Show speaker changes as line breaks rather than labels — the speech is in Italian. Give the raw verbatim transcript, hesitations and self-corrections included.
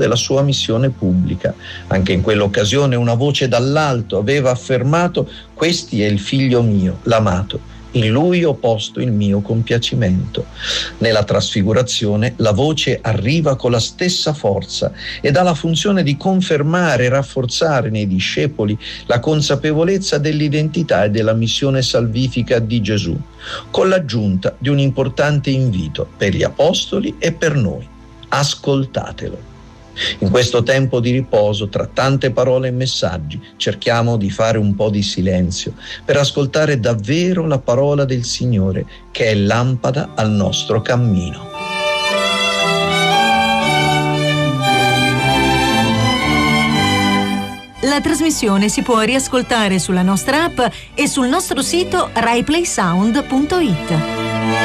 della sua missione pubblica. Anche in quell'occasione una voce dall'alto aveva affermato: «Questi è il figlio mio, l'amato. In lui ho posto il mio compiacimento». Nella trasfigurazione la voce arriva con la stessa forza ed ha la funzione di confermare e rafforzare nei discepoli la consapevolezza dell'identità e della missione salvifica di Gesù, con l'aggiunta di un importante invito per gli apostoli e per noi: ascoltatelo. In questo tempo di riposo, tra tante parole e messaggi, cerchiamo di fare un po' di silenzio per ascoltare davvero la parola del Signore, che è lampada al nostro cammino.
La trasmissione si può riascoltare sulla nostra app e sul nostro sito rai play sound punto it.